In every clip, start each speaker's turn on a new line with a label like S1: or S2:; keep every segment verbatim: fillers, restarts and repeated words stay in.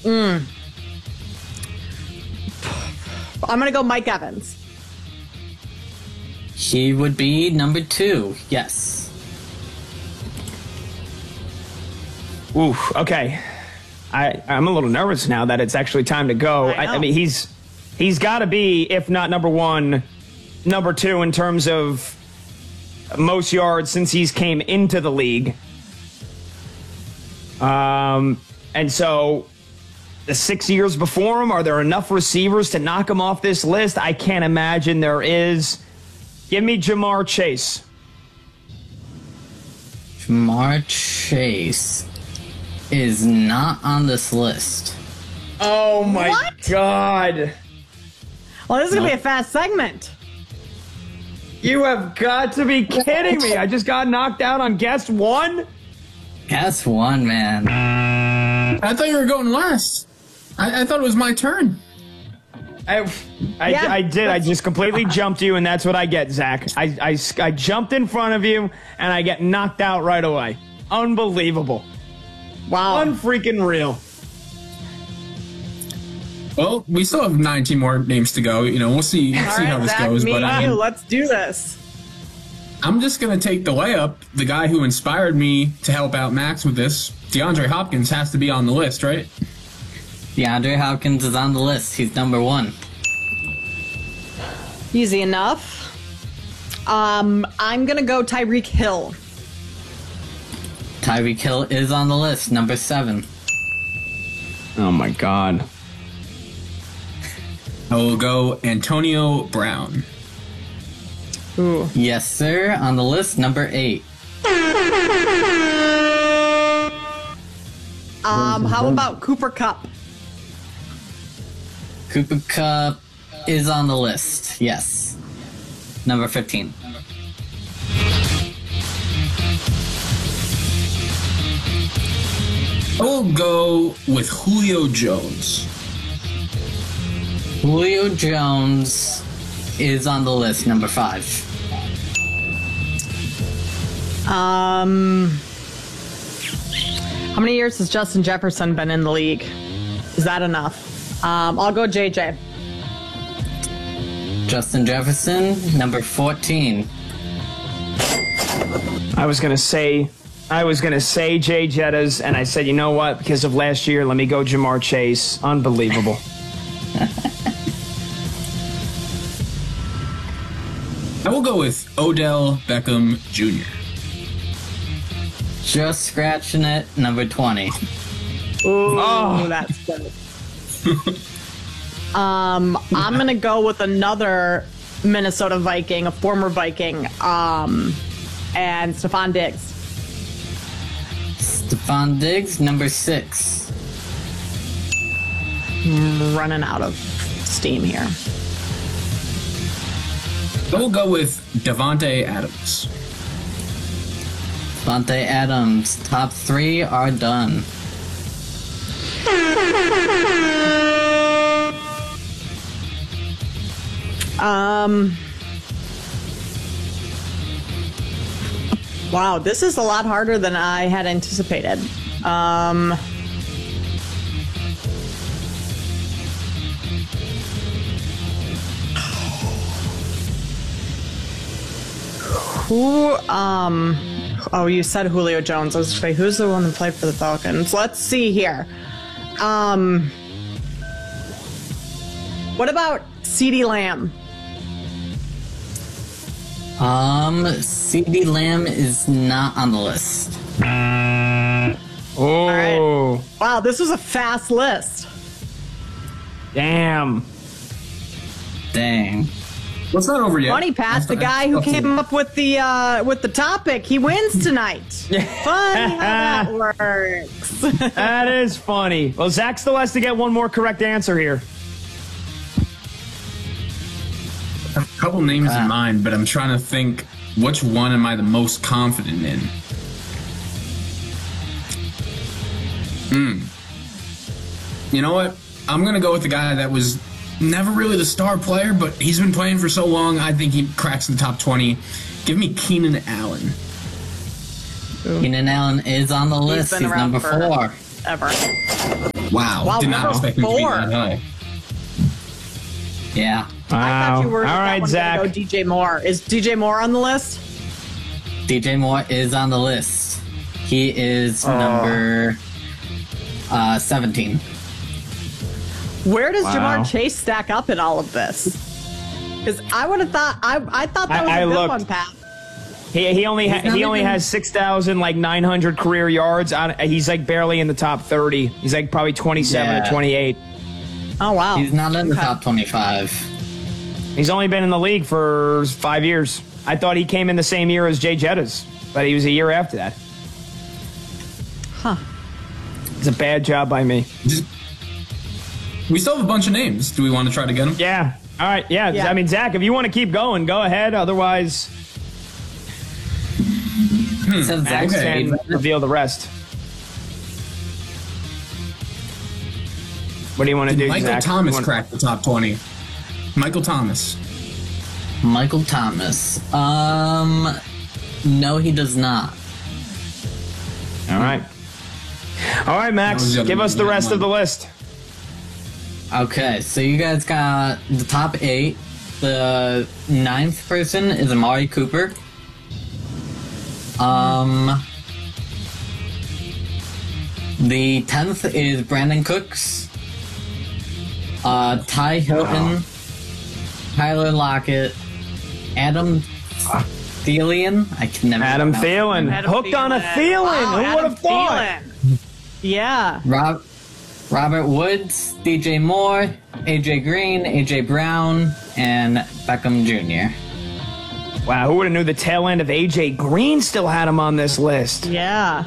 S1: Mm. I'm going to go Mike Evans.
S2: He would be number two, yes.
S3: Oof, okay. I, I'm a little nervous now that it's actually time to go.
S1: I,
S3: I, I mean, he's he's got to be, if not number one, number two in terms of most yards since he's came into the league. Um, and so the six years before him, are there enough receivers to knock him off this list? I can't imagine there is. Give me Ja'Marr Chase.
S2: Ja'Marr Chase is not on this list.
S3: Oh my
S1: What?
S3: God.
S1: Well, this is going to
S2: Nope.
S1: be a fast segment.
S3: You have got to be kidding me. I just got knocked out on guess one?
S2: Guess one, man.
S4: I thought you were going last. I, I thought it was my turn.
S3: I, I,
S1: Yeah.
S3: I did. I just completely jumped you, and that's what I get, Zach. I, I, I jumped in front of you, and I get knocked out right away. Unbelievable.
S1: Wow.
S3: Unfreaking real.
S4: Well, we still have nineteen more names to go. You know, we'll see,
S1: All
S4: see how
S1: right,
S4: this
S1: Zach,
S4: goes.
S1: me
S4: But
S1: and you,
S4: I'm,
S1: let's do this.
S4: I'm just going to take the layup. The guy who inspired me to help out Max with this, DeAndre Hopkins, has to be on the list, right?
S2: DeAndre Hopkins is on the list. He's number one.
S1: Easy enough. Um, I'm going to go Tyreek Hill.
S2: Tyreek Hill is on the list, number seven.
S3: Oh, my God.
S4: I will go Antonio Brown.
S1: Ooh.
S2: Yes, sir, on the list, number eight.
S1: Um, how about Cooper Kupp?
S2: Cooper Kupp is on the list, yes. Number fifteen.
S4: I will go with Julio Jones.
S2: Julio Jones is on the list, number five.
S1: Um, how many years has Justin Jefferson been in the league? Is that enough? Um, I'll go J J.
S2: Justin Jefferson, number fourteen.
S3: I was going to say... I was going to say Jay Jettas, and I said, you know what? Because of last year, let me go Ja'Marr Chase. Unbelievable.
S4: I will go with Odell Beckham Junior
S2: Just scratching it, number twenty.
S1: Ooh,
S3: Oh.
S1: that's good. um, I'm gonna go with another Minnesota Viking, a former Viking, um, and Stephon Diggs.
S2: Stephon Diggs, number six.
S1: I'm running out of steam here.
S4: I will go with Devontae Adams.
S2: Devontae Adams, top three are done.
S1: Um, wow, this is a lot harder than I had anticipated. Um, who, um, oh, you said Julio Jones. I was say, who's the one that played for the Falcons? Let's see here. Um, what about CeeDee Lamb?
S2: Um, CeeDee Lamb is not on the list.
S3: Oh,
S1: right. Wow, this was a fast list.
S3: damn.
S2: Dang.
S4: Well, it's not over yet.
S1: Funny Pass, the guy who came up with the uh, with the topic, he wins tonight. Funny how that works.
S3: That is funny. Well, Zach still has to get one more correct answer here.
S4: I have a couple names in mind, but I'm trying to think which one am I the most confident in. Hmm. You know what? I'm going to go with the guy that was never really the star player, but he's been playing for so long, I think he cracks the top twenty. Give me Keenan Allen.
S2: Keenan Allen is on the list.
S1: been
S2: He's
S1: around
S2: number
S1: for-
S2: four.
S1: ever.
S4: Wow.
S1: Wow,
S4: Did not
S1: number
S4: expect him to be
S1: four.
S4: that high.
S2: Yeah.
S1: I
S3: Wow.
S1: thought you were
S3: All
S1: that
S3: right,
S1: one
S3: Zach.
S1: gonna go D J Moore. Is D J Moore on the list?
S2: D J Moore is on the list. He is number uh, seventeen.
S1: Where does
S3: Wow.
S1: Jamar Chase stack up in all of this? Because I would have thought I I thought that
S3: I-
S1: was a
S3: I
S1: good
S3: looked.
S1: one, Pat.
S3: He, he only ha-
S2: He's not
S3: he only
S2: even-
S3: has six thousand like nine hundred career yards. On, he's like barely in the top thirty. He's like probably twenty-seven
S2: Yeah.
S3: or twenty-eight.
S1: Oh wow.
S2: He's not in the
S1: Okay.
S2: top twenty-five.
S3: He's only been in the league for five years. I thought he came in the same year as Jay Jettas, but he was a year after that.
S1: Huh.
S3: It's a bad job by me.
S4: Just- we still have a bunch of names. Do we want to try to get them?
S3: Yeah. All right. Yeah.
S1: Yeah.
S3: I mean, Zach, if you want to keep going, go ahead. Otherwise,
S2: It says Zach
S3: Max
S4: Okay.
S3: can reveal the rest. What do you want to do,
S4: Michael
S3: Zach?
S4: Thomas
S3: You wanna-
S4: cracked the top twenty. Michael Thomas.
S2: Michael Thomas. Um, no, he does not.
S3: All right. All right, Max.
S4: That was the other
S3: Give us the
S4: one.
S3: rest of the list.
S2: Okay, so you guys got the top eight. The ninth person is Amari Cooper. Um, the tenth is Brandon Cooks. Uh, Ty Hilton, Tyler Lockett, Adam Thielen. I can never.
S3: Adam
S2: pronounce his
S3: Thielen.
S2: name.
S1: Adam
S3: Hooked on a Thielen.
S1: Wow,
S3: Who
S1: Adam
S3: would have thought?
S1: Thielen. Yeah.
S2: Rob, Robert Woods, D J Moore, A J Green, A J Brown, and Beckham Junior
S3: Wow, who would have knew the tail end of A J Green still had him on this list?
S1: Yeah.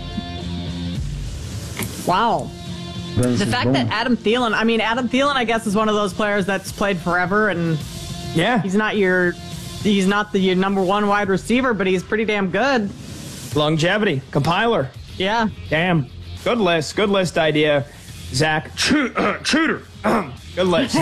S1: Wow. The fact that Adam Thielen, I mean, Adam Thielen, I guess, is one of those players that's played forever, and
S3: Yeah.
S1: he's not your, he's not the your number one wide receiver, but he's pretty damn good.
S3: Longevity. Compiler.
S1: Yeah.
S3: Damn. Good list. Good list idea, Zach. Choo- uh, Shooter. Good list.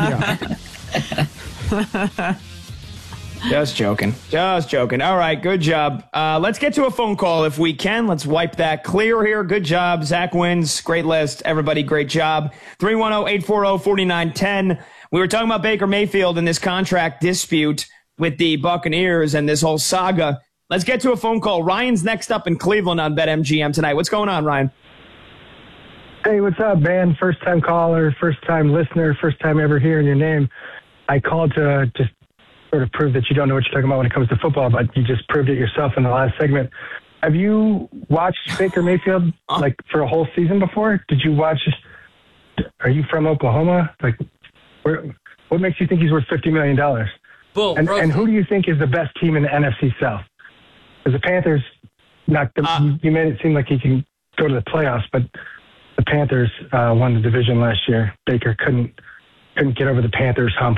S3: Just joking. Just joking. All right. Good job. Uh, let's get to a phone call if we can. Let's wipe that clear here. Good job. Zach wins. Great list. Everybody, great job. three one zero, eight four zero, four nine one zero. We were talking about Baker Mayfield and this contract dispute with the Buccaneers and this whole saga. Let's get to a phone call. Ryan's next up in Cleveland on BetMGM tonight. What's going on, Ryan?
S5: Hey, what's up, man? First time caller, first time listener, first time ever hearing your name. I called to just sort of prove that you don't know what you're talking about when it comes to football, but you just proved it yourself in the last segment. Have you watched Baker Mayfield like for a whole season before? Did you watch? Are you from Oklahoma? Like, where, what makes you think he's worth fifty million dollars?
S6: Bull,
S5: And, and who do you think is the best team in the N F C South? Because the Panthers knocked them.
S3: Uh,
S5: you made it seem like he can go to the playoffs, but the Panthers uh, won the division last year. Baker couldn't couldn't get over the Panthers hump.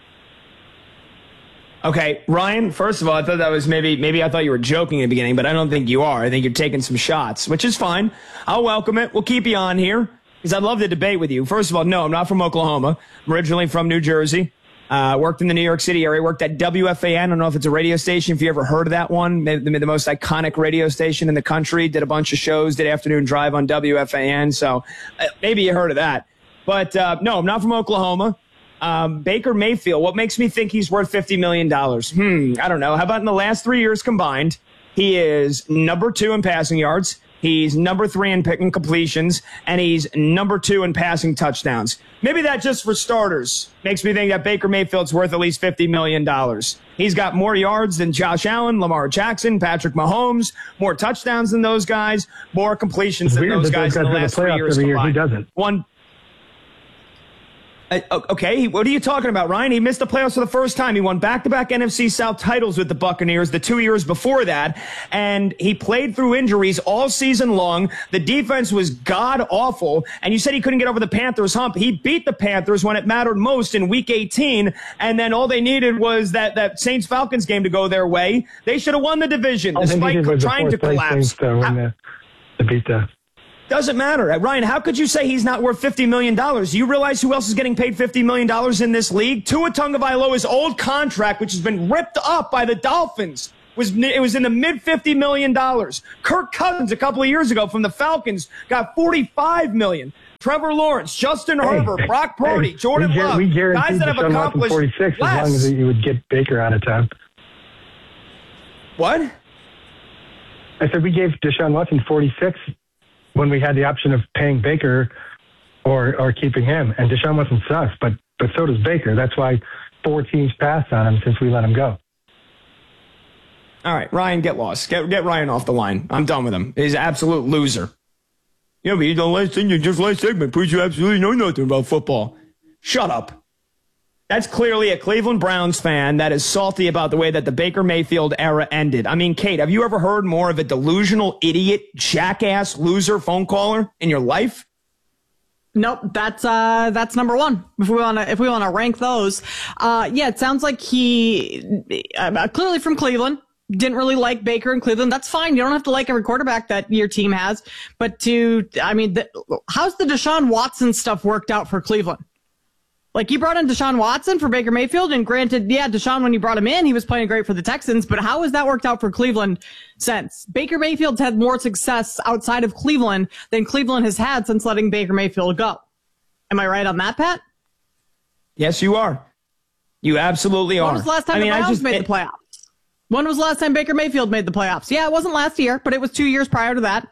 S3: Okay, Ryan, first of all, I thought that was maybe, maybe I thought you were joking in the beginning, but I don't think you are. I think you're taking some shots, which is fine. I'll welcome it. We'll keep you on here because I'd love to debate with you. First of all, no, I'm not from Oklahoma. I'm originally from New Jersey. Uh, worked in the New York City area. Worked at W F A N. I don't know if it's a radio station. If you ever heard of that one, maybe the most iconic radio station in the country. Did a bunch of shows. Did Afternoon Drive on W F A N. So uh, maybe you heard of that. But uh, no, I'm not from Oklahoma. Um, Baker Mayfield, what makes me think he's worth fifty million dollars? Hmm, I don't know. How about in the last three years combined? He is number two in passing yards. He's number three in picking completions, and he's number two in passing touchdowns. Maybe that just for starters makes me think that Baker Mayfield's worth at least fifty million dollars. He's got more yards than Josh Allen, Lamar Jackson, Patrick Mahomes, more touchdowns than those guys, more completions than
S5: Weird
S3: those
S5: that
S3: guys
S5: those
S3: in the
S5: guys
S3: last
S5: go to
S3: three
S5: playoffs
S3: years
S5: every year. He
S3: combined.
S5: doesn't.
S3: One. Uh, okay, what are you talking about, Ryan? He missed the playoffs for the first time. He won back-to-back N F C South titles with the Buccaneers the two years before that, and he played through injuries all season long. The defense was god-awful, and you said he couldn't get over the Panthers hump. He beat the Panthers when it mattered most in Week eighteen, and then all they needed was that, that Saints-Falcons game to go their way. They should have won the division,
S5: All they
S3: despite
S5: needed was the
S3: trying to
S5: fourth place
S3: collapse.
S5: Saints to win the, to beat the.
S3: Doesn't matter. Ryan, how could you say he's not worth fifty million dollars? Do you realize who else is getting paid fifty million dollars in this league? Tua Tagovailoa's old contract, which has been ripped up by the Dolphins. was it was in the mid fifty million dollars. Kirk Cousins a couple of years ago from the Falcons got forty-five million dollars. Trevor Lawrence, Justin
S5: Hey,
S3: Herbert, Brock Purdy,
S5: hey,
S3: Jordan
S5: we,
S3: Love,
S5: we
S3: guys
S5: guaranteed
S3: that have
S5: Deshaun Watson
S3: accomplished
S5: forty-six
S3: less.
S5: as long as you would get Baker out of town.
S3: What?
S5: I said we gave Deshaun Watson forty-six when we had the option of paying Baker or or keeping him. And Deshaun Watson sucks, but but so does Baker. That's why four teams passed on him since we let him go.
S3: All right, Ryan, get lost. Get get Ryan off the line. I'm done with him. He's an absolute loser. Yeah, but you the last thing, you just last segment proves you absolutely know nothing about football. Shut up. That's clearly a Cleveland Browns fan that is salty about the way that the Baker Mayfield era ended. I mean, Kate, have you ever heard more of a delusional idiot, jackass, loser phone caller in your life?
S1: Nope, that's uh, that's number one. If we want to, if we want to rank those, uh, yeah, it sounds like he uh, clearly from Cleveland. Didn't really like Baker in Cleveland. That's fine. You don't have to like every quarterback that your team has. But to, I mean, the, how's the Deshaun Watson stuff worked out for Cleveland? Like, you brought in Deshaun Watson for Baker Mayfield, and granted, yeah, Deshaun, when you brought him in, he was playing great for the Texans, but how has that worked out for Cleveland since? Baker Mayfield's had more success outside of Cleveland than Cleveland has had since letting Baker Mayfield go. Am I right on that, Pat?
S3: Yes, you are. You absolutely are.
S1: When was the last time
S3: I mean,
S1: the Browns
S3: I just,
S1: made
S3: it,
S1: the playoffs? When was the last time Baker Mayfield made the playoffs? Yeah, it wasn't last year, but it was two years prior to that.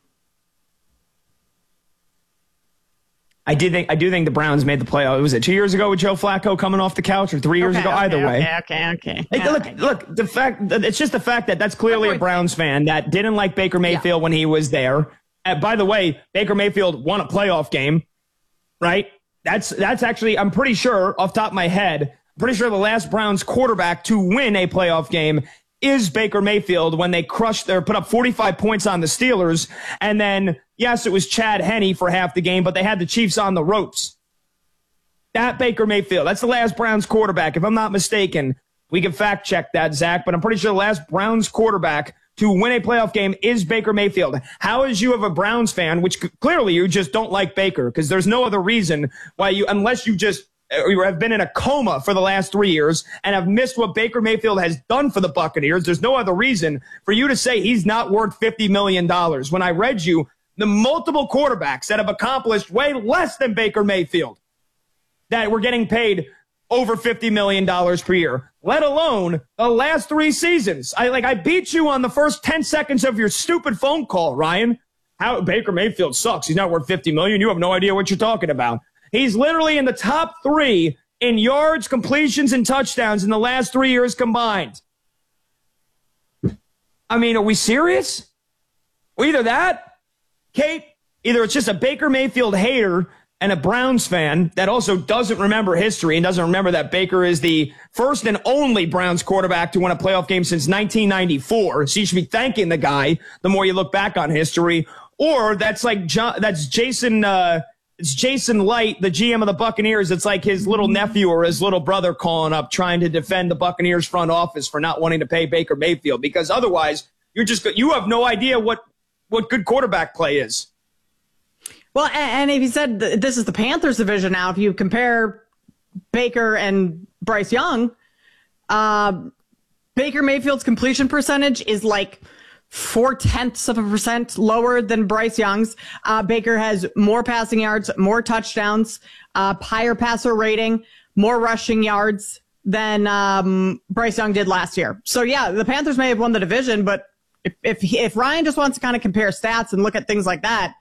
S3: I did think I do think the Browns made the playoffs. Was it two years ago with Joe Flacco coming off the couch, or three years
S1: Okay,
S3: ago?
S1: okay,
S3: Either way.
S1: Okay, okay, okay.
S3: Hey,
S1: Yeah,
S3: look,
S1: okay.
S3: look. The fact it's just the fact that that's clearly a
S1: point.
S3: Browns fan that didn't like Baker Mayfield
S1: Yeah.
S3: when he was there. And by the way, Baker Mayfield won a playoff game, right? That's that's actually, I'm pretty sure, off the top of my head, I'm pretty sure the last Browns quarterback to win a playoff game is Baker Mayfield when they crushed their, put up forty-five points on the Steelers. And then, yes, it was Chad Henne for half the game, but they had the Chiefs on the ropes. That Baker Mayfield, that's the last Browns quarterback. If I'm not mistaken, we can fact check that, Zach, but I'm pretty sure the last Browns quarterback to win a playoff game is Baker Mayfield. How is you of a Browns fan, which clearly you just don't like Baker, because there's no other reason why you, unless you just you have been in a coma for the last three years and have missed what Baker Mayfield has done for the Buccaneers. There's no other reason for you to say he's not worth fifty million dollars. When I read you the multiple quarterbacks that have accomplished way less than Baker Mayfield that were getting paid over fifty million dollars per year, let alone the last three seasons. I like I beat you on the first ten seconds of your stupid phone call, Ryan. How Baker Mayfield sucks. He's not worth fifty million dollars. You have no idea what you're talking about. He's literally in the top three in yards, completions, and touchdowns in the last three years combined. I mean, are we serious? Well, either that, Kate, either it's just a Baker Mayfield hater and a Browns fan that also doesn't remember history and doesn't remember that Baker is the first and only Browns quarterback to win a playoff game since nineteen ninety-four. So you should be thanking the guy the more you look back on history. Or that's like John, that's Jason, uh, it's Jason Light, the G M of the Buccaneers. It's like his little nephew or his little brother calling up trying to defend the Buccaneers front office for not wanting to pay Baker Mayfield, because otherwise you're just you have no idea what what good quarterback play is.
S1: Well, and if you said this is the Panthers division now, if you compare Baker and Bryce Young, uh, Baker Mayfield's completion percentage is like four tenths of a percent lower than Bryce Young's. Uh, Baker has more passing yards, more touchdowns, uh, higher passer rating, more rushing yards than um, Bryce Young did last year. So yeah, the Panthers may have won the division, but if if, if Ryan just wants to kind of compare stats and look at things like that,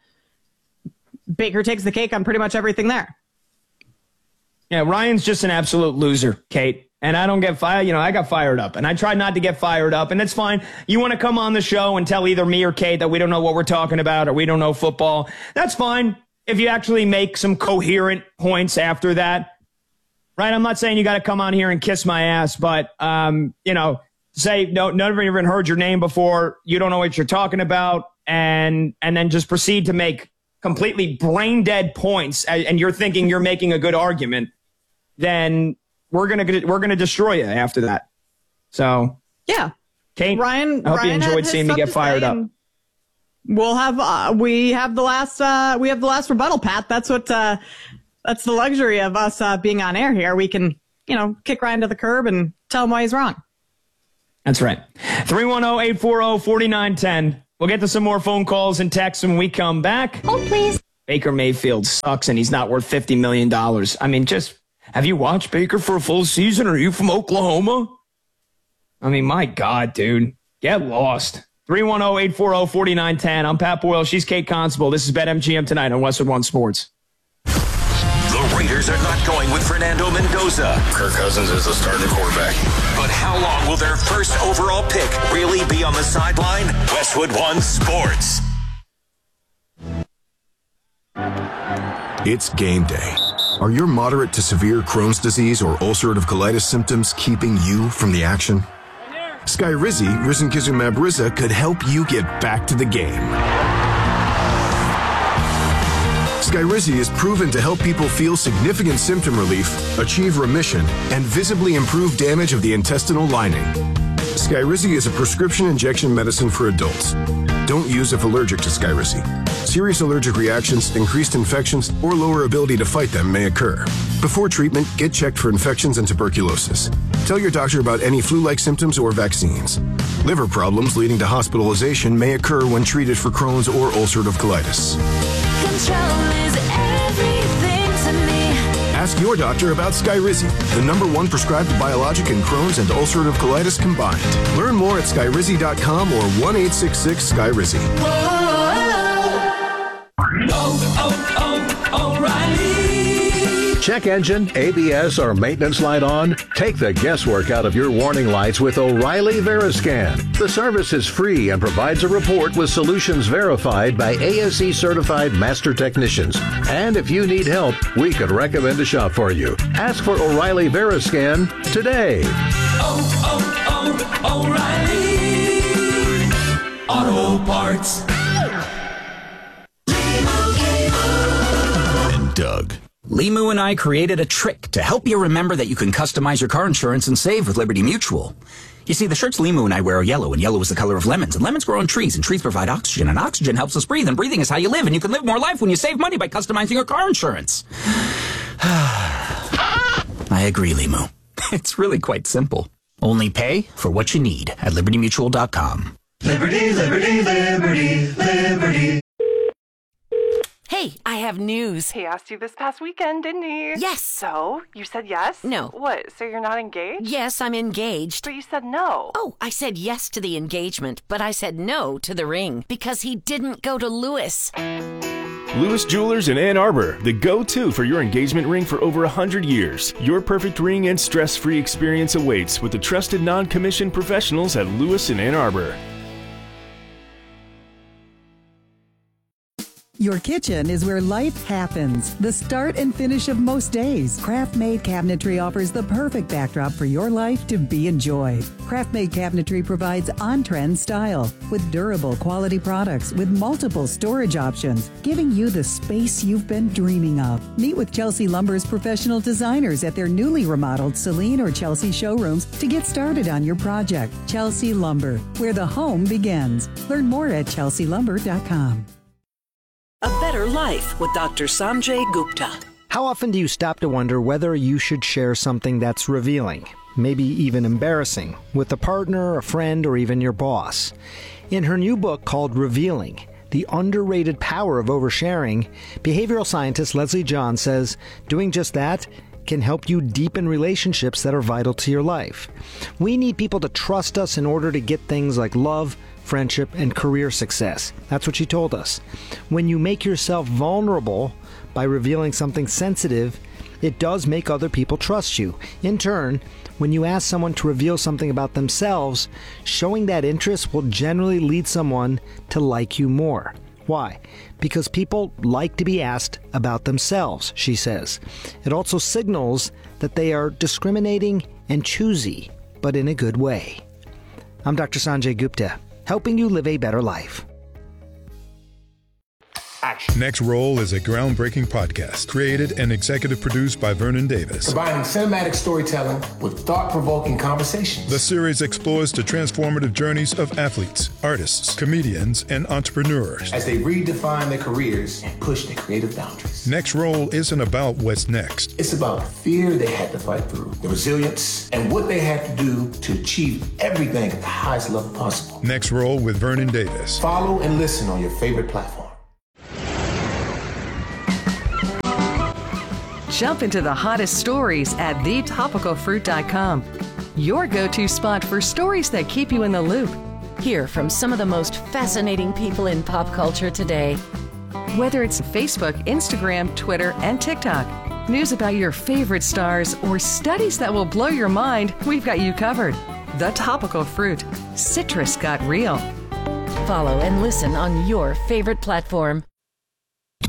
S1: Baker takes the cake on pretty much everything there.
S3: Yeah, Ryan's just an absolute loser, Kate. And I don't get fired. You know, I got fired up, and I try not to get fired up, and it's fine. You want to come on the show and tell either me or Kate that we don't know what we're talking about or we don't know football. That's fine if you actually make some coherent points after that. Right? I'm not saying you got to come on here and kiss my ass, but, um, you know, say, no, never even heard your name before. You don't know what you're talking about. And, and then just proceed to make completely brain dead points. And you're thinking you're making a good argument. Then we're going to, we're going to destroy you after that. So
S1: yeah,
S3: Kate,
S1: Ryan,
S3: I hope
S1: Ryan
S3: you enjoyed seeing me get fired up.
S1: We'll have, uh, we have the last, uh, we have the last rebuttal, Pat. That's what, uh, that's the luxury of us, uh, being on air here. We can, you know, kick Ryan to the curb and tell him why he's wrong.
S3: That's right. three one zero, eight four zero, four nine one zero. We'll get to some more phone calls and texts when we come back.
S6: Hold, please.
S3: Baker Mayfield sucks and he's not worth fifty million dollars. I mean, just, have you watched Baker for a full season? Are you from Oklahoma? I mean, my God, dude. Get lost. three one zero, eight four zero, four nine one zero. I'm Pat Boyle. She's Kate Constable. This is BetMGM tonight on Westwood One Sports.
S7: The Raiders are not going with Fernando Mendoza.
S8: Kirk Cousins is the starting quarterback.
S7: But how long will their first overall pick really be on the sideline? Westwood One Sports.
S9: It's game day. Are your moderate to severe Crohn's disease or ulcerative colitis symptoms keeping you from the action? Skyrizi, risankizumab Riza, could help you get back to the game. Skyrizi is proven to help people feel significant symptom relief, achieve remission, and visibly improve damage of the intestinal lining. Skyrizi is a prescription injection medicine for adults. Don't use if allergic to Skyrizi. Serious allergic reactions, increased infections, or lower ability to fight them may occur. Before treatment, get checked for infections and tuberculosis. Tell your doctor about any flu-like symptoms or vaccines. Liver problems leading to hospitalization may occur when treated for Crohn's or ulcerative colitis.
S6: Control is everything to me.
S9: Ask your doctor about Skyrizi, the number one prescribed biologic in Crohn's and ulcerative colitis combined. Learn more at skyrizi dot com or one eight six six Skyrizi.
S10: Oh, oh, oh, O'Reilly.
S11: Check engine, A B S, or maintenance light on? Take the guesswork out of your warning lights with O'Reilly Veriscan. The service is free and provides a report with solutions verified by A S E certified master technicians. And if you need help, we could recommend a shop for you. Ask for O'Reilly Veriscan today.
S10: Oh, oh, oh, O'Reilly Auto Parts.
S12: And Doug. Limu and I created a trick to help you remember that you can customize your car insurance and save with Liberty Mutual. You see, the shirts Limu and I wear are yellow, and yellow is the color of lemons, and lemons grow on trees, and trees provide oxygen, and oxygen helps us breathe, and breathing is how you live, and you can live more life when you save money by customizing your car insurance. I agree, Limu. It's really quite simple. Only pay for what you need at liberty mutual dot com.
S10: Liberty, liberty, liberty, liberty.
S13: Hey, I have news.
S14: He asked you this past weekend, didn't he?
S13: Yes.
S14: So, you said yes?
S13: No.
S14: What, so you're not engaged?
S13: Yes, I'm engaged.
S14: But you said no.
S13: Oh, I said yes to the engagement, but I said no to the ring because he didn't go to Lewis.
S15: Lewis Jewelers in Ann Arbor, the go-to for your engagement ring for over one hundred years. Your perfect ring and stress-free experience awaits with the trusted non-commissioned professionals at Lewis in Ann Arbor.
S16: Your kitchen is where life happens. The start and finish of most days. Craft-Made Cabinetry offers the perfect backdrop for your life to be enjoyed. Craft-Made Cabinetry provides on-trend style with durable quality products with multiple storage options, giving you the space you've been dreaming of. Meet with Chelsea Lumber's professional designers at their newly remodeled Celine or Chelsea showrooms to get started on your project. Chelsea Lumber, where the home begins. Learn more at chelsea lumber dot com.
S17: A Better Life with Doctor Sanjay Gupta.
S18: How often do you stop to wonder whether you should share something that's revealing, maybe even embarrassing, with a partner, a friend, or even your boss? In her new book called Revealing, The Underrated Power of Oversharing, behavioral scientist Leslie John says doing just that can help you deepen relationships that are vital to your life. We need people to trust us in order to get things like love, friendship, and career success. That's what she told us. When you make yourself vulnerable by revealing something sensitive, it does make other people trust you. In turn, when you ask someone to reveal something about themselves, showing that interest will generally lead someone to like you more. Why? Because people like to be asked about themselves, she says. It also signals that they are discriminating and choosy, but in a good way. I'm Doctor Sanjay Gupta, helping you live a better life.
S19: action.
S20: Next Roll is a groundbreaking podcast created and executive produced by Vernon Davis.
S19: Combining cinematic storytelling with thought-provoking conversations.
S20: The series explores the transformative journeys of athletes, artists, comedians, and entrepreneurs
S19: as they redefine their careers and push their creative boundaries.
S20: Next Roll isn't about what's next.
S19: It's about the fear they had to fight through, the resilience, and what they had to do to achieve everything at the highest level possible.
S20: Next Roll with Vernon Davis.
S19: Follow and listen on your favorite platform.
S21: Jump into the hottest stories at the topical fruit dot com. Your go-to spot for stories that keep you in the loop.
S13: Hear from some of the most fascinating people in pop culture today.
S21: Whether it's Facebook, Instagram, Twitter, and TikTok, news about your favorite stars, or studies that will blow your mind, we've got you covered. The Topical Fruit. Citrus got real.
S13: Follow and listen on your favorite platform.